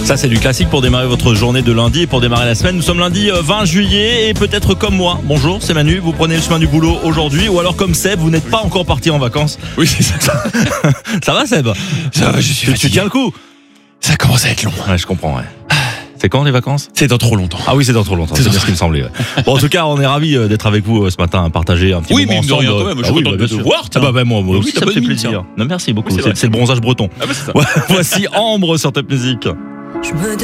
Ça c'est du classique pour démarrer votre journée de lundi et pour démarrer la semaine. Nous sommes lundi 20 juillet et peut-être comme moi. Bonjour, c'est Manu, vous prenez le chemin du boulot aujourd'hui ou alors comme Seb, vous n'êtes pas encore parti en vacances. Oui, c'est ça. Ça va Seb? Ça va, je suis fatigué. Tu tiens le coup? Ça commence à être long. Ouais, je comprends, ouais. C'est quand les vacances? C'est dans trop longtemps. Ah oui, c'est dans trop longtemps, c'est bien ce qui me semblait. Ouais. Bon, en tout cas, on est ravis d'être avec vous ce matin, à partager un petit moment mais ensemble. de rien quand même, je suis content de te voir. Ah bah moi Oui, aussi, t'as ça me bonne fait mine, plaisir. tiens. Non, merci beaucoup, Oui, c'est vrai. c'est le bronzage breton. Ah bah c'est ça. Voici Ambre sur Top Music. Je me